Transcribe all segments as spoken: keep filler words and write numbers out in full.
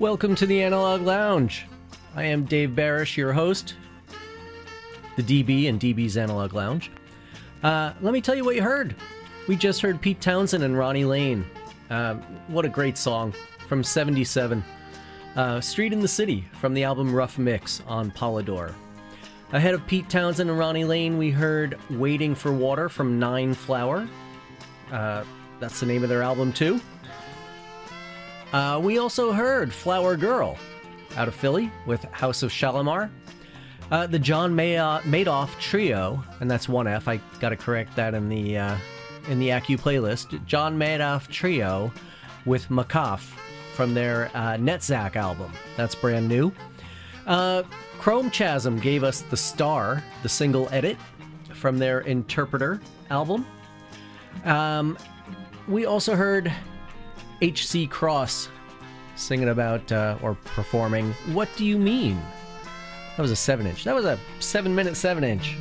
Welcome to the Analog Lounge. I am Dave Barish, your host, the D B and D B's Analog Lounge. Uh, let me tell you what you heard. We just heard Pete Townshend and Ronnie Lane. Uh, what a great song from seventy-seven. Uh, Street in the City from the album Rough Mix on Polydor. Ahead of Pete Townshend and Ronnie Lane, we heard Waiting for Water from Nine Flower. Uh, that's the name of their album, too. Uh, we also heard Flower Girl out of Philly with House of Shalimar. Uh, the John May- Madoff Trio, and that's one F. I got to correct that in the uh, in the A C U playlist. John Madoff Trio with Makaf from their uh, Netzach album. That's brand new. Uh, Chrome Chasm gave us The Star, the single edit from their Interpreter album. Um, we also heard H C Cross singing about, uh, or performing, What Do You Mean? That was a seven inch. That was a seven minute seven inch.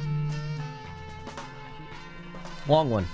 Long one.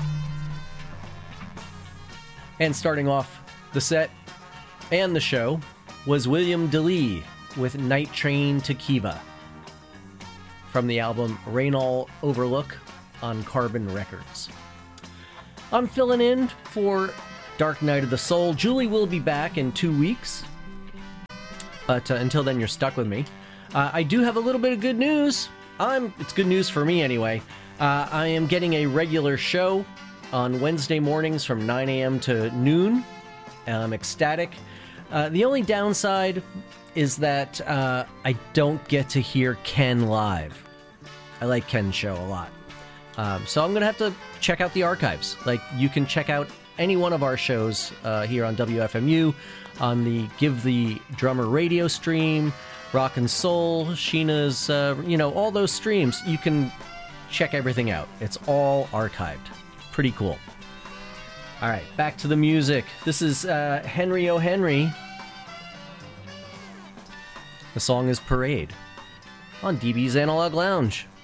And starting off the set and the show was William DeLee with Night Train to Kiva from the album Rainall Overlook on Carbon Records. I'm filling in for Dark Night of the Soul. Julie will be back in two weeks, but uh, until then, you're stuck with me. Uh, I do have a little bit of good news. I'm. It's good news for me anyway. Uh, I am getting a regular show on Wednesday mornings from nine a.m. to noon. I'm ecstatic. Uh, the only downside is that uh, I don't get to hear Ken live. I like Ken's show a lot. Um, so I'm going to have to check out the archives. Like, you can check out any one of our shows uh, here on W F M U, on the Give the Drummer radio stream, Rock and Soul, Sheena's, uh, you know, all those streams. You can check everything out. It's all archived. Pretty cool. All right, back to the music. This is uh, Henry O. Henry. The song is Parade on D B's Analog Lounge.